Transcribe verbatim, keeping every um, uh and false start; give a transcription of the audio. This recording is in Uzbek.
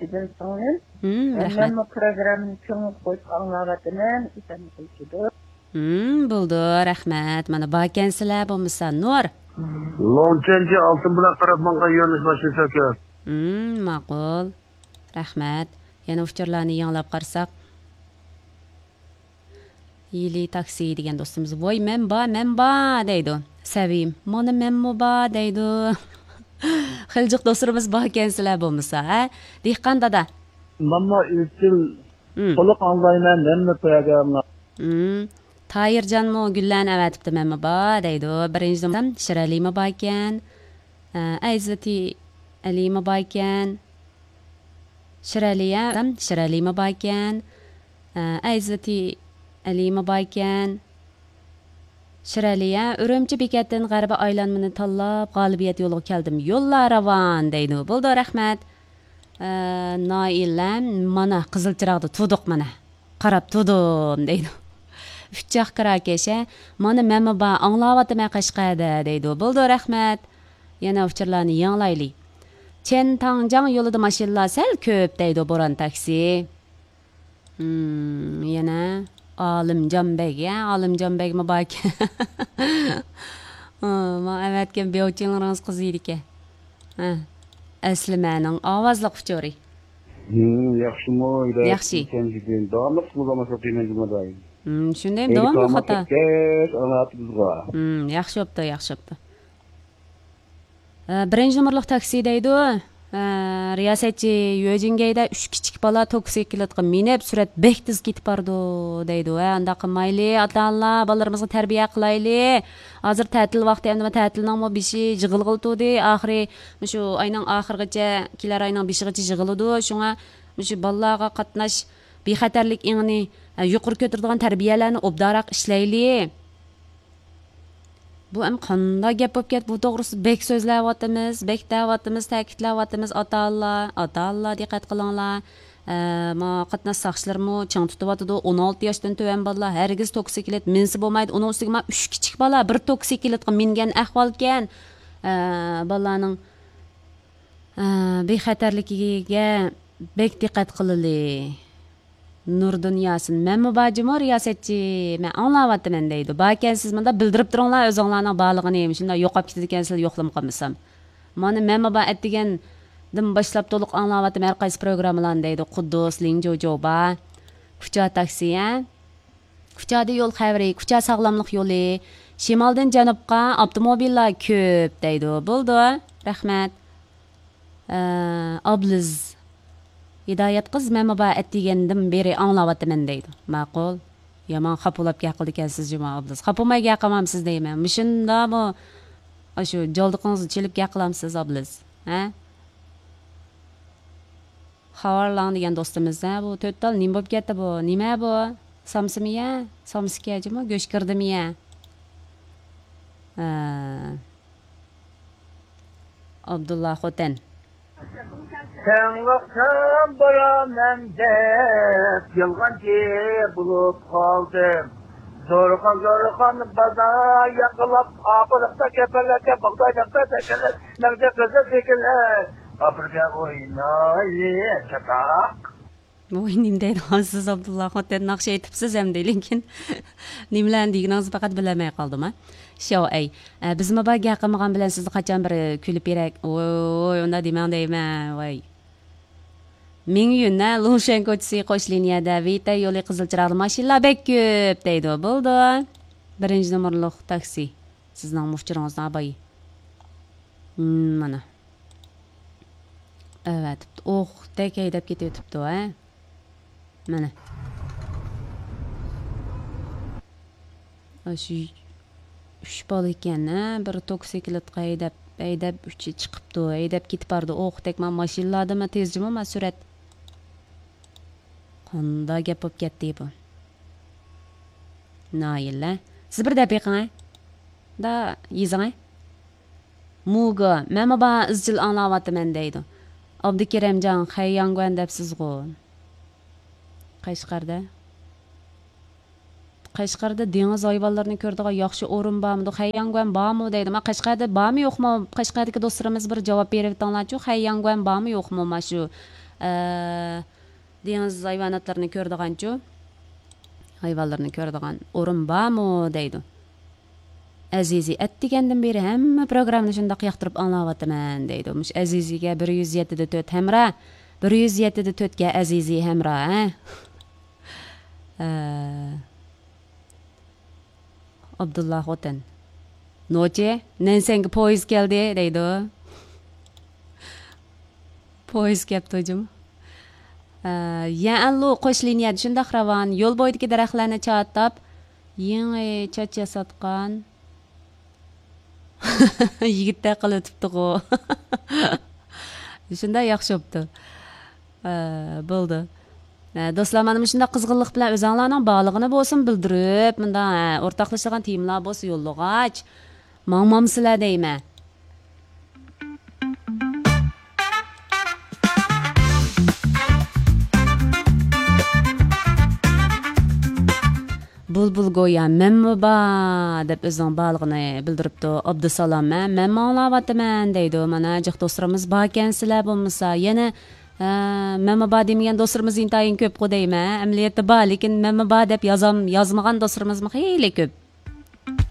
Sizin so'ngin. Hmm, rahmat. Men bu programmani ko'ngil qo'yib anglayapman. Isani qo'yishdi. Hmm, bo'ldi, rahmat. Mana bakansizlar bo'lmasa, Nur. Lonchenchi oltin bilan qarabmanqa yo'nish boshlasa. Hmm, ma'qul. Rahmat. Yana uchurlarni yanglab qarsak. Yili taksi degan do'stimiz, "Voy, men ba, men ba" deydi. Savim, "Mana men mo ba" deydi. Xiljiq do'stlarimiz bor ekansizlar bo'lmasa, ha? Dehqon dada. Mamma ilkin to'liq anglayman, menni qo'yaganman. Hmm. Tayirjanmi gullarni avatibdi menmi bor deydi. Birinchi domlam Shiralima bor ekan. Ayzati Alima bor ekan. Shiraliya, Shiralima bor ekan. Ayzati Alima bor ekan. Shiraliya, Urumchi bekatdan g'arba aylanmani tanlab g'olibiyat yo'liga keldim. Yo'llar ravon deydi. Bo'ldi, rahmat. Noilam, mana qizilchiroqda tuduq mana. Qarab tudim deydi. Uchaq kirakesha, mana menmi ba anglayapman Qashqarda deydi. Bo'ldi, rahmat. Yana uchurlarni yanglaylik. Chen Tangjang yo'lida mashinalar sal ko'p deydi Boran taksi. Hmm, yana Olimjonbek, ya, Olimjonbekmi bor ekan. Ha, men avatgan bevchinlaringiz qiziydi ekan. Ha. Asli mening ovozli uchuri. Hmm, yaxshimi? Yaxshi. Davomli qilmoqqa qiyin jumaday. Hmm, shunday davomli xato. Hmm, yaxshi bo'pti, yaxshi bo'pti. Birinchi nomerlik taksi deydi. Riyosatchi Yo'jingayda uch kichik bola toksikletga minib surat bek tiz ketib bordi deydi. Unda qilmayli, ota-onalar bolalarimizni tarbiya qilayli. Hozir ta'til vaqti, endi ta'tilning mo beshi jig'ilg'iltudi. Oxiri shu oyning oxirigacha, kelar oyning beshigacha jig'iladi. Shunga shu bolalarga qatnash bexatarlik ingini yuqori ko'taradigan tarbiyalarni obdaroq ishlayli. Bu ham qanday gap bo'lib ketdi? Bu to'g'risi bek so'zlayapmiz, bek da'vatimiz, ta'kidlayapmiz. Ota-onalar, ota-onalar diqqat qilinglar. Ma qatnash soqchilarmi chang tutyapti. o'n olti yoshdan to'van bolalar hargiz toksiklet minsi bo'lmaydi. Uning ustiga ma uch kichik bola bir toksikletga mingan ahvol ekan. Bolalarning bexatarligiga bek diqqat qilaylik. Nur dunyosin. Men mubajimo riyosatchi, men anglayapman deydi. Bakansizsiz menda bildirib turinglar o'zinglarning borlig'ini. Shunda yo'qolib ketdi ekansiz, yo'qlam qolmasam. Mana men ba atdigan dim boshlab to'liq anglayapman har qaysi programmalarni deydi. Quddus, Lingjojoba, Kucha taksi, ha? Kuchada yo'l xavri, kucha sog'lomlik yo'li, shimoldan janubga avtomobillar ko'p deydi. Bo'ldi, rahmat. Obliz Hidoyat qiz menmi ba atdigandim beri anglayapman deydi. Ma'qul. Yomon xapolab gaqildi ekansiz juma obliz. Xapolmay gaqamamsiz deyman. Mushundami shu joldiqingizni chelib gaqilamsiz obliz, ha? Xavarlang degan do'stimiz, ha, bu to'rtal nima bo'lib ketdi bu? Nima bu? Somsimiya? Somsikajimi? Go'sht kirdimiya? Ha. Abdullah Xotan. Sen vaktan baramen dep yılgancı bulup kaldım. Zorkan zorkan baza yakılıp apılıkta kepelerke bakdaylıkta tekeler. Nerede kızı tekeler. Apırga oynayı çatak. O'ynim deydi siz Abdullah Xotan naqsh aytibsiz ham de, lekin nimalarni deganingizni faqat bilmay qoldim, ha. Sho ay, bizmi ba gaqilmagan bilan sizni qachon bir kulib berak. Voy, unda demang deyman, voy. Ming yunna Lushen ko'chasi qo'sh liniyada Vita yo'li qizilchiroqli mashinalar bek ko'p deydi. Bo'ldi. Birinchi nomerlik taksi. Sizning mushchiringizdan abay. Hmm, mana. Evet. Oh, tek haydab ketyapti, ha. Mana. Shu uch bola ekan, bir toksiklet haydab, haydab uchi chiqibdi, haydab ketib bordi. Oh, tek men mashinalardami tezjimi, men surat. Qanday gap bo'lib ketdi bu? Noyilla. Siz bir daqiqa. Da, yizing. Muga, men ba izchil anglayapman deydi. Abdukerimjon Xayyangwan debsiz-ku. Qashqarda. Qashqarda dengiz hayvonlarini ko'radigan yaxshi o'rin bormi? Xayyangwan bormi deydi. Men Qashqarda bormi yo'qmi? Qashqardagi do'stlarimiz bir javob berib tanglarchi. Xayyangwan bormi yo'qmi? Men shu dengiz hayvonotlarini ko'rdiganchu hayvonlarni ko'rdigan o'rin bormi deydi. Azizi atdigandan beri hamma programmani shundoq yoqtirib anglayapman deydi. Mush Aziziga bir yuz yetti da to'rt hamra, bir yuz yetti da to'rt ga Azizi hamra, ha? Abdullah Xotin. Noche, nensenga poyez keldi deydi. Poyez kelibdi hujum. Ya'anlu qo'sh liniyada shundoq ravon, yo'l bo'yidagi daraxtlarni chatlab, yangi chach yasatgan yigitlar qilib o'tibdi-ku. Shunda yaxshi bo'pti. Bo'ldi. Do'stlar, mana shunday qizg'inlik bilan o'zinglarning bog'lig'ini bo'lsin bildirib, bunda o'rtoqlashgan tiyimlar bo'lsa yo'llag'ach, ma'momsizlar deyman. Bulbul go'ya menmi ba deb o'zining bog'lig'ini bildiribdi. Abdusalom, men ma'nglayapman deydi. Mana jiq do'stlarimiz bor ekansizlar bo'lmasa, yana menmi ba demagan do'stlarimiz intayin ko'p qo'dayman. Amaliyotda bor, lekin menmi ba deb yozam, yozmagan do'stlarimiz xeyli ko'p.